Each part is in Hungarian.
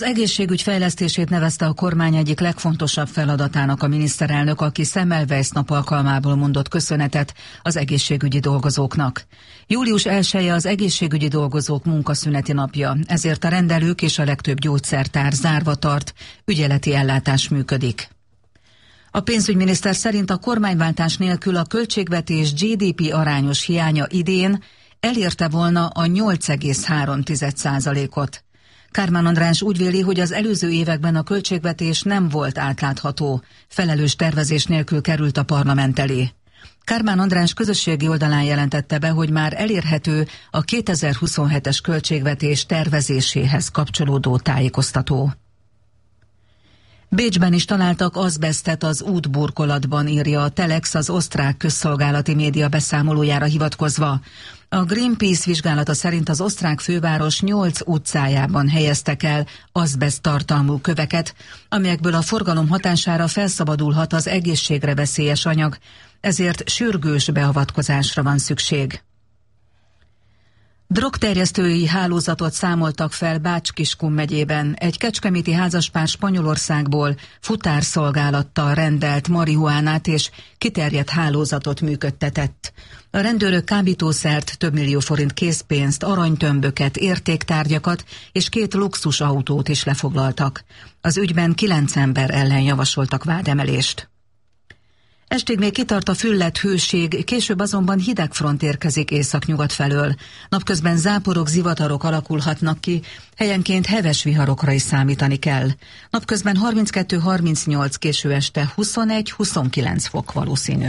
Az egészségügy fejlesztését nevezte a kormány egyik legfontosabb feladatának a miniszterelnök, aki Semmelweis nap alkalmából mondott köszönetet az egészségügyi dolgozóknak. Július 1-e az egészségügyi dolgozók munkaszüneti napja, ezért a rendelők és a legtöbb gyógyszertár zárva tart, ügyeleti ellátás működik. A pénzügyminiszter szerint a kormányváltás nélkül a költségvetés GDP arányos hiánya idén elérte volna a 8,3%-ot. Kármán András úgy véli, hogy az előző években a költségvetés nem volt átlátható, felelős tervezés nélkül került a parlament elé. Kármán András közösségi oldalán jelentette be, hogy már elérhető a 2027-es költségvetés tervezéséhez kapcsolódó tájékoztató. Bécsben is találtak azbesztet az útburkolatban, írja a Telex az osztrák közszolgálati média beszámolójára hivatkozva. A Greenpeace vizsgálata szerint az osztrák főváros 8 utcájában helyeztek el azbeszt tartalmú köveket, amelyekből a forgalom hatására felszabadulhat az egészségre veszélyes anyag, ezért sürgős beavatkozásra van szükség. Drogterjesztői hálózatot számoltak fel Bács-Kiskun megyében. Egy kecskeméti házaspár Spanyolországból futárszolgálattal rendelt marihuánát és kiterjedt hálózatot működtetett. A rendőrök kábítószert, több millió forint készpénzt, aranytömböket, értéktárgyakat és 2 luxusautót is lefoglaltak. Az ügyben 9 ember ellen javasoltak vádemelést. Estig még kitart a fülledt hőség, később azonban hideg front érkezik északnyugat felől. Napközben záporok, zivatarok alakulhatnak ki, helyenként heves viharokra is számítani kell. Napközben 32-38, késő este 21-29 fok valószínű.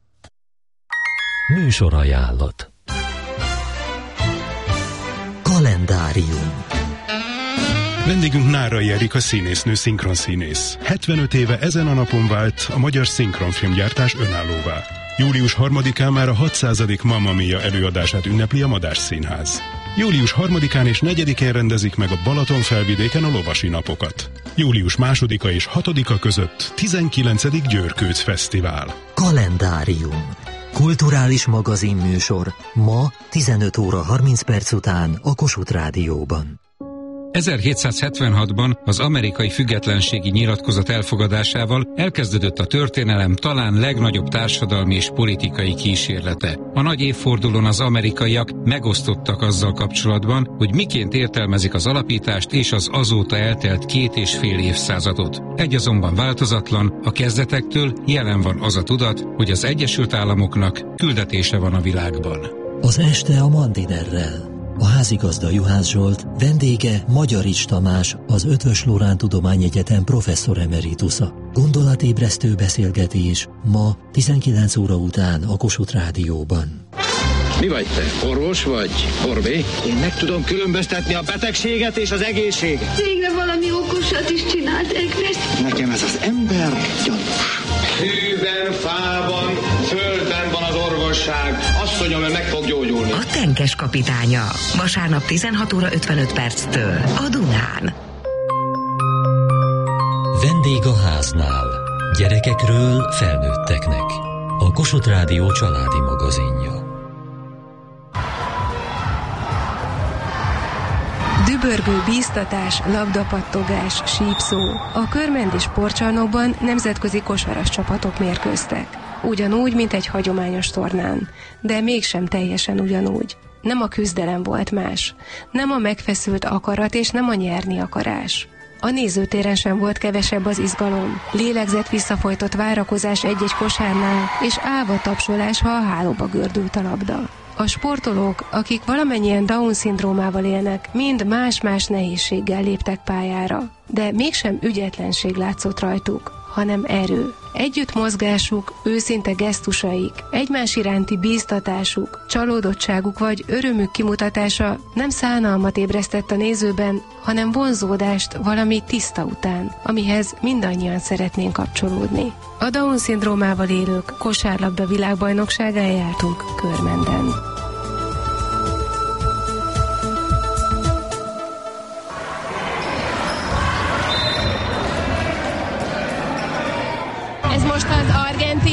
Műsorajánlat. Kalendárium. Vendégünk Nárai Erika színésznő, szinkronszínész. 75 éve ezen a napon vált a magyar szinkronfilmgyártás önállóvá. Július 3-án már a 600. Mamma Mia előadását ünnepli a Madách Színház. Július 3-án és 4-én rendezik meg a Balatonfelvidéken a Lovasi Napokat. Július 2-a és 6-a között 19. Győrkőc Fesztivál. Kalendárium. Kulturális magazinműsor ma 15 óra 30 perc után a Kossuth Rádióban. 1776-ban az amerikai függetlenségi nyilatkozat elfogadásával elkezdődött a történelem talán legnagyobb társadalmi és politikai kísérlete. A nagy évfordulón az amerikaiak megosztottak azzal kapcsolatban, hogy miként értelmezik az alapítást és az azóta eltelt 2,5 évszázadot. Egy azonban változatlan, a kezdetektől jelen van az a tudat, hogy az Egyesült Államoknak küldetése van a világban. Az este a Mandinerrel. A házigazda Juhász Zsolt, vendége Magyarics Tamás, az Eötvös Loránd Tudományegyetem professzor emeritusza. Gondolatébresztő beszélgetés ma 19 óra után a Kossuth Rádióban. Mi vagy te? Orvos vagy? Orbé? Én meg tudom különböztetni a betegséget és az egészséget. Végre valami okosat is csinált Egrest. Nekem ez az ember gyanús. Hűben, fában, földben van az orvosság. Asszonyom, meg fog gyógyulni. A Tenkes kapitánya. Vasárnap 16 óra 55 perctől a Dunán. Vendég a háznál. Gyerekekről felnőtteknek. A Kossuth Rádió családi magazinja. Dübörgő bíztatás, labdapattogás, sípszó. A körmendi sportcsarnokban nemzetközi kosaras csapatok mérkőztek. Ugyanúgy, mint egy hagyományos tornán, de mégsem teljesen ugyanúgy. Nem a küzdelem volt más, nem a megfeszült akarat és nem a nyerni akarás. A nézőtéren sem volt kevesebb az izgalom, lélegzett visszafolytott várakozás egy-egy kosárnál, és állva tapsolás, ha a hálóba gördült a labda. A sportolók, akik valamennyien Down-szindrómával élnek, mind más-más nehézséggel léptek pályára, de mégsem ügyetlenség látszott rajtuk, hanem erő. Együtt mozgásuk, őszinte gesztusaik, egymás iránti bíztatásuk, csalódottságuk vagy örömük kimutatása nem szánalmat ébresztett a nézőben, hanem vonzódást valami tiszta után, amihez mindannyian szeretnénk kapcsolódni. A Down-szindrómával élők kosárlabda világbajnokságán jártunk Körmenden. Ez most az argentin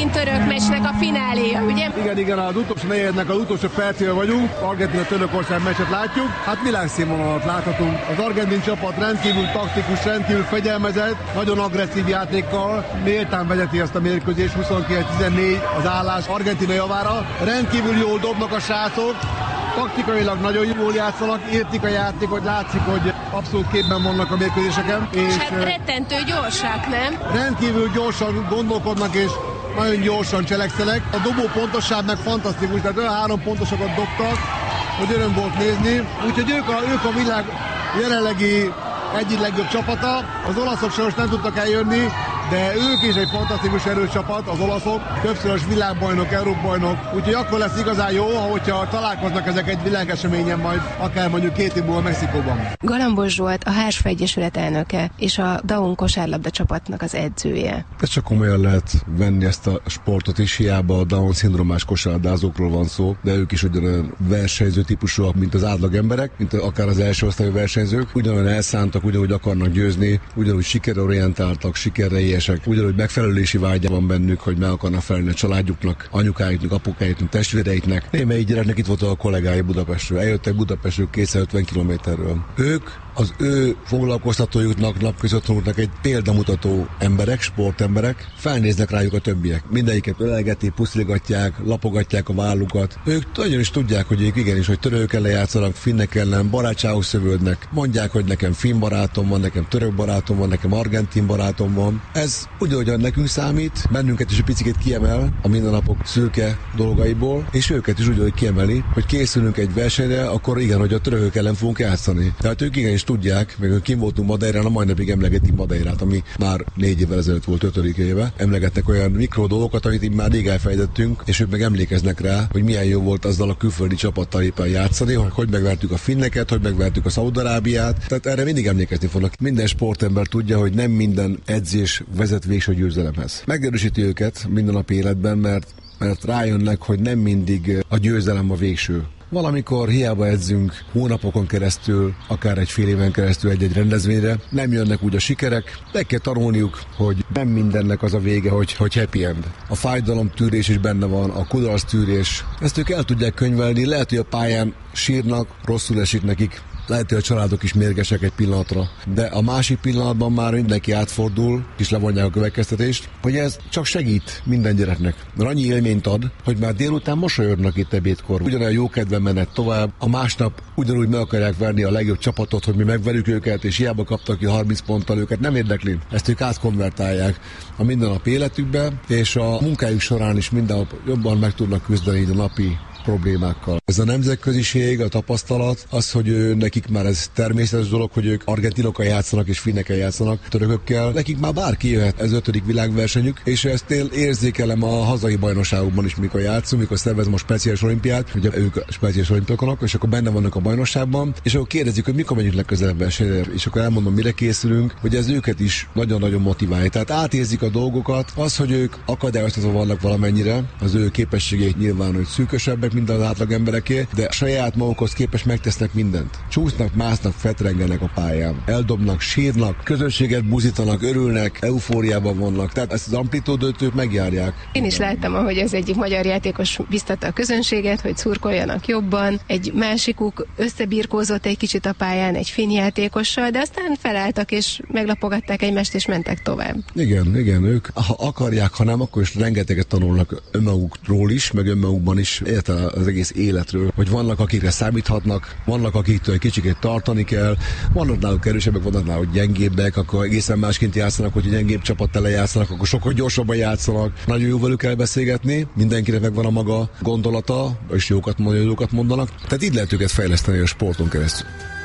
argentin-török meccsnek a fináléja, ugye? Igen, az utolsó negyednek az utolsó percével vagyunk, Argentina-Törökország meccset látjuk, hát világszínvonalat láthatunk. Az argentin csapat rendkívül taktikus, rendkívül fegyelmezett, nagyon agresszív játékkal, méltán vezeti ezt a mérkőzést, 29-14 az állás Argentina javára. Rendkívül jól dobnak a srácok, taktikailag nagyon jól játszanak, értik a játékot, látszik, hogy abszolút képben vannak a mérkőzéseken. És hát rettentő gyorsak, nem? Rendkívül gyorsan gondolkodnak, és nagyon gyorsan cselekszenek. A dobó pontosság meg fantasztikus, tehát olyan 3 pontosokat dobtak, hogy öröm volt nézni. Úgyhogy ők a világ jelenlegi egyik legjobb csapata. Az olaszok sajnos nem tudtak eljönni, de ők is egy fantasztikus erős csapat, az olaszok, többszörös világbajnok, Európa-bajnok, úgyhogy akkor lesz igazán jó, hogyha találkoznak ezek egy világeseményen majd, akár mondjuk 2 év múlva Mexikóban. Galambos Zsolt a HSF Egyesület elnöke és a Daun kosárlabda csapatnak az edzője. Ez csak komolyan lehet venni ezt a sportot is, hiába a Down-szindrómás kosárlabdázókról van szó, de ők is ugyanolyan versenyző típusúak, mint az átlag emberek, mint akár az első osztályú versenyzők, ugyanolyan elszántak, ugyanúgy akarnak győzni, ugyanúgy sikerorientáltak, sikerre ugyanúgy megfelelési vágya van bennük, hogy meg akarnak felelni a családjuknak, anyukájuknak, apukájuknak, testvéreiknek. Némelyik gyereknek itt volt a kollégái Budapestről. Eljöttek Budapestről 250 kilométerről. Ők az ő foglalkoztatójuknak, napközöttőnüknek egy példamutató emberek, sportemberek, felnéznek rájuk a többiek. Mindegyiket ölelgetik, puszilgatják, lapogatják a vállukat. Ők nagyon is tudják, hogy ők igenis, hogy török ellen játszanak, finnek ellen, barátságos szövődnek. Mondják, hogy nekem finn barátom van, nekem török barátom van, nekem argentin barátom van. Ez ugyanolyan nekünk számít, bennünket is egy picit kiemel a mindennapok szürke dolgaiból, és őket is ugyanúgy kiemeli, hogy készülünk egy versenyre, akkor igen, hogy a törökök ellen fogunk játszani. Tehát ők igenis tudják, meg kim voltunk Madeirán, a mai napig emlegetik Madeirát, ami már 4 évvel ezelőtt volt 5. éve. Emlegettek olyan mikro dolgokat, amit így már rég elfejtettünk, és ők meg emlékeznek rá, hogy milyen jó volt azzal a külföldi csapattal éppen játszani, hogy megvertük a finneket, hogy megvertük a Szaúd-Arábiát. Tehát erre mindig emlékezni fognak. Minden sportember tudja, hogy nem minden edzés vezet végső győzelemhez. Megerősíti őket minden nap életben, mert rájönnek, hogy nem mindig a győzelem a végső. Valamikor hiába edzünk hónapokon keresztül, akár egy fél éven keresztül egy-egy rendezvényre, nem jönnek úgy a sikerek, meg kell tanulniuk, hogy nem mindennek az a vége, hogy happy end. A fájdalomtűrés is benne van, a kudarctűrés. Ezt ők el tudják könyvelni, lehet, hogy a pályán sírnak, rosszul esik nekik, lehet, hogy a családok is mérgesek egy pillanatra, de a másik pillanatban már mindenki átfordul, és levonják a következtetést, hogy ez csak segít minden gyereknek. Mert annyi élményt ad, hogy már délután mosolyognak itt ebédkor. Ugyanolyan jó kedven mennek tovább, a másnap ugyanúgy meg akarják verni a legjobb csapatot, hogy mi megverjük őket, és hiába kaptak ki 30 ponttal, őket nem érdekli. Ezt ők átkonvertálják a mindennapi életükbe, és a munkájuk során is minden nap jobban meg tudnak küzdeni a napi problémákkal. Ez a nemzetköziség, a tapasztalat, az, hogy nekik már ez természetes dolog, hogy ők argentinokkal játszanak és finnekkel játszanak, törökökkel. Nekik már bárki jöhet, ez 5. világversenyük, és ezt érzékelem a hazai bajnokságokban is, mikor játszunk, mikor szervezem a speciális olimpiát, ugye ők a speciális olimpiákonok, és akkor benne vannak a bajnokságban, és akkor kérdezik, hogy mikor megyünk legközelebb versenyre, és akkor elmondom, mire készülünk, hogy ez őket is nagyon-nagyon motiválja. Tehát átérzik a dolgokat, az, hogy ők akadályoztatva vannak valamennyire, az ő képességeik nyilván, hogy szűkösebbek, mint az átlag embereké, de saját magukhoz képest megtesznek mindent. Csúsznak, másznak, fetrengenek a pályán. Eldobnak, sírnak, közönséget buzítanak, örülnek, eufóriában vannak. Tehát ezt az amplitúdót ők megjárják. Én is láttam, ahogy az egyik magyar játékos biztatta a közönséget, hogy szurkoljanak jobban. Egy másikuk összebirkózott egy kicsit a pályán egy finn játékossal, de aztán felálltak és meglapogatták egymást és mentek tovább. Igen, ők ha akarják, ha nem, akkor is rengeteget tanulnak önmagukról is, meg önmagukban is, az egész életről, hogy vannak, akikre számíthatnak, vannak, akiktől egy kicsit tartani kell, vannak náluk erősebbek, vannak náluk gyengébbek, akkor egészen másként játszanak, hogy gyengébb csapattal játszanak, akkor sokkal gyorsabban játszanak. Nagyon jó velük kell beszélgetni, mindenkinek megvan a maga gondolata, és jókat mondanak. Tehát így lehet őket fejleszteni a sporton keresztül.